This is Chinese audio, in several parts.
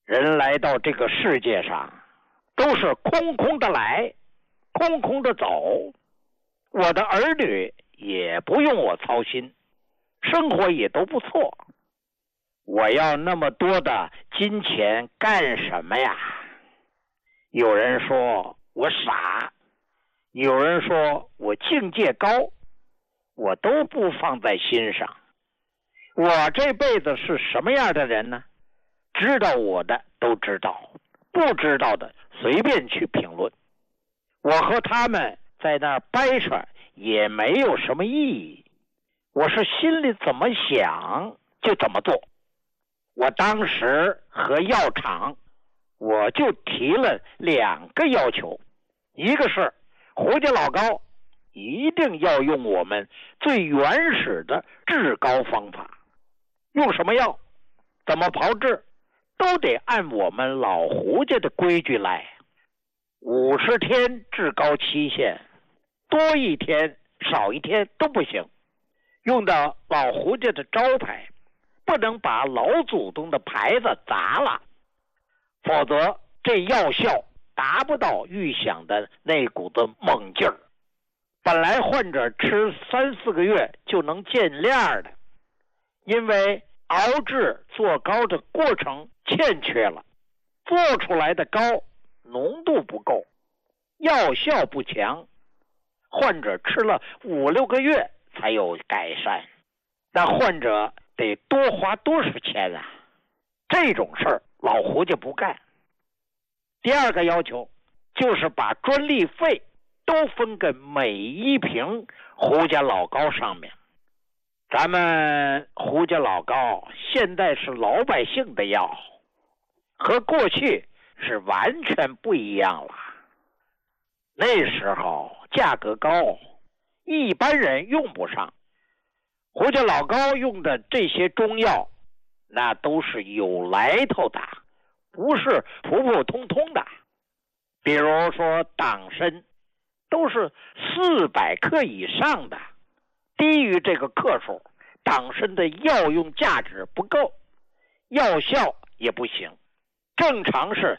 人来到这个世界上，都是空空的来，空空的走。我的儿女也不用我操心，生活也都不错。我要那么多的金钱干什么呀？有人说我傻，有人说我境界高，我都不放在心上。我这辈子是什么样的人呢？知道我的都知道，不知道的随便去评论。我和他们在那儿掰扯也没有什么意义，我是心里怎么想就怎么做。我当时和药厂我就提了2个要求，一个是胡家老高一定要用我们最原始的治高方法，用什么药怎么炮制都得按我们老胡家的规矩来。50天治高期限，多一天少一天都不行。用到老胡家的招牌，不能把老祖宗的牌子砸了，否则这药效达不到预想的那股子猛劲儿。本来患者吃3-4个月就能见亮的，因为熬制做膏的过程欠缺了，做出来的膏浓度不够，药效不强，患者吃了5-6个月才有改善，那患者得多花多少钱啊？这种事儿老胡家不干。第2个要求就是把专利费都分给每一瓶胡家老膏上面。咱们胡家老膏现在是老百姓的药，和过去是完全不一样了。那时候价格高，一般人用不上。胡家老膏用的这些中药，那都是有来头的，不是普普通通的。比如说党参，都是400克以上的，低于这个克数，党参的药用价值不够，药效也不行。正常是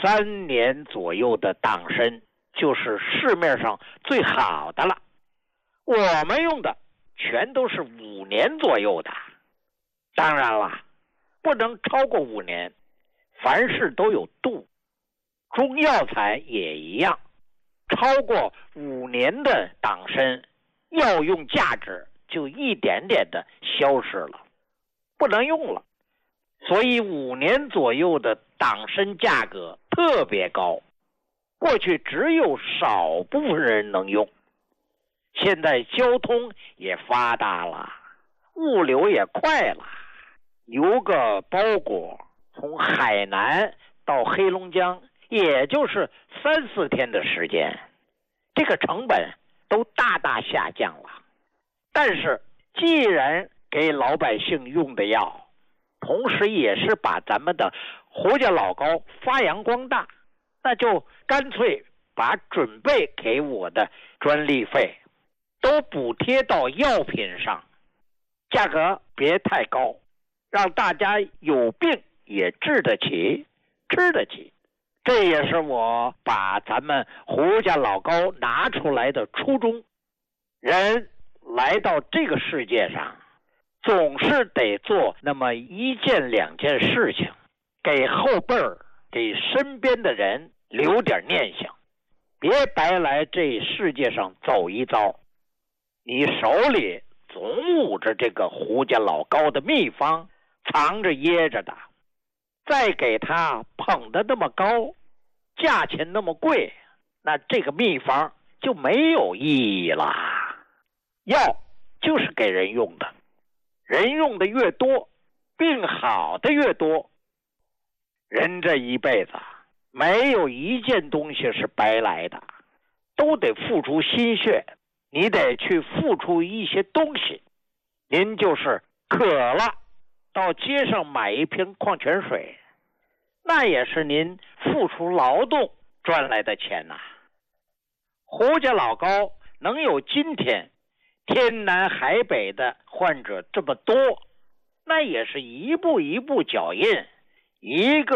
3年左右的党参就是市面上最好的了，我们用的全都是5年左右的。当然了，不能超过5年，凡事都有度。中药材也一样，超过5年的党参药用价值就一点点的消失了，不能用了。所以5年左右的党参价格特别高，过去只有少部分人能用。现在交通也发达了，物流也快了，邮个包裹从海南到黑龙江也就是3-4天的时间，这个成本都大大下降了。但是既然给老百姓用的药，同时也是把咱们的胡家老膏发扬光大，那就干脆把准备给我的专利费都补贴到药品上，价格别太高，让大家有病也治得起，吃得起。这也是我把咱们胡家老膏拿出来的初衷。人来到这个世界上，总是得做那么1件2件事情，给后辈儿，给身边的人留点念想，别白来这世界上走一遭。你手里总捂着这个胡家老膏的秘方，藏着掖着的，再给他捧得那么高，价钱那么贵，那这个秘方就没有意义了。药就是给人用的，人用的越多，病好的越多。人这一辈子没有一件东西是白来的，都得付出心血，你得去付出一些东西。您就是渴了，到街上买一瓶矿泉水，那也是您付出劳动赚来的钱呐。胡家老膏能有今天天南海北的患者这么多，那也是一步一步脚印，一个